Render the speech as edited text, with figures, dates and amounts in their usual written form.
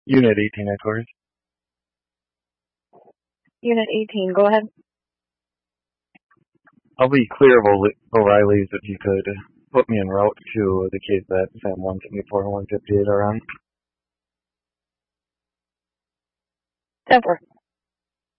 Unit 18 headquarters. Unit 18, go ahead. I'll be clear of O'Reilly's if you could put me en route to the case that Sam 174 and 158 are on. 10-4.